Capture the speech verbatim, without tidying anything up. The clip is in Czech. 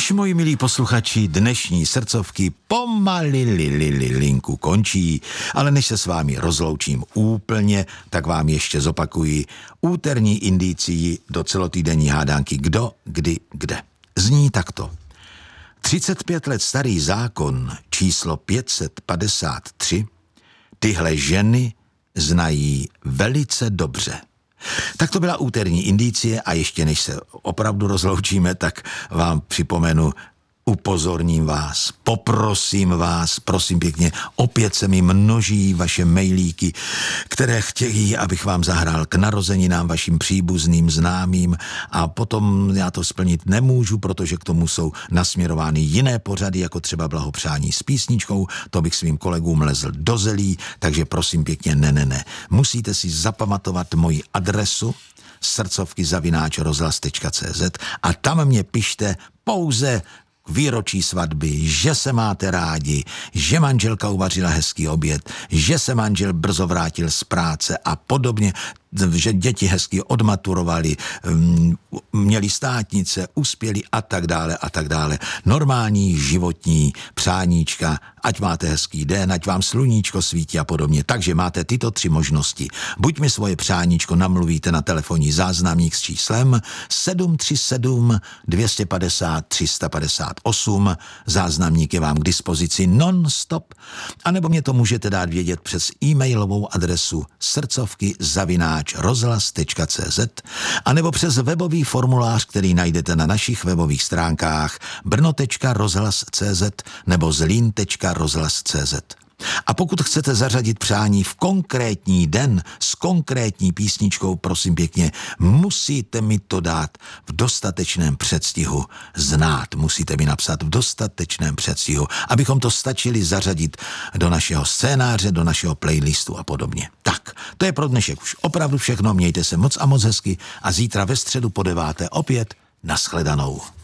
Už, moji milí posluchači, dnešní srdcovky pomali li, li, li, linku končí, ale než se s vámi rozloučím úplně, tak vám ještě zopakuji úterní indicii do celotýdenní hádánky Kdo, kdy, kde. Zní takto. třicet pět let starý zákon číslo pět set padesát tři tyhle ženy znají velice dobře. Tak to byla úterní indicie a ještě než se opravdu rozloučíme, tak vám připomenu, upozorním vás, poprosím vás, prosím pěkně, opět se mi množí vaše mailíky, které chtějí, abych vám zahrál k narozeninám vašim příbuzným známým a potom já to splnit nemůžu, protože k tomu jsou nasměrovány jiné pořady, jako třeba blahopřání s písničkou, to bych svým kolegům lezl do zelí, takže prosím pěkně, ne, ne, ne. Musíte si zapamatovat moji adresu srdcovky zavináč rozhlas tečka cé zet a tam mě pište pouze výročí svatby, že se máte rádi, že manželka uvařila hezký oběd, že se manžel brzo vrátil z práce a podobně, že děti hezky odmaturovali, měli státnice, uspěli a tak dále a tak dále. Normální životní přáníčka, ať máte hezký den, ať vám sluníčko svítí a podobně. Takže máte tyto tři možnosti. Buď mi svoje přáníčko namluvíte na telefonní záznamník s číslem sedm tři sedm dvě pět nula tři pět osm, záznamník je vám k dispozici non-stop, anebo mě to můžete dát vědět přes e-mailovou adresu srdcovky zavináč rozhlas tečka cé zet anebo přes webový formulář, který najdete na našich webových stránkách brno tečka rozhlas tečka cé zet nebo zlín tečka rozhlas tečka cé zet. A pokud chcete zařadit přání v konkrétní den s konkrétní písničkou, prosím pěkně, musíte mi to dát v dostatečném předstihu znát. Musíte mi napsat v dostatečném předstihu, abychom to stačili zařadit do našeho scénáře, do našeho playlistu a podobně. Tak, to je pro dnešek už opravdu všechno. Mějte se moc a moc hezky a zítra ve středu po deváté opět nashledanou.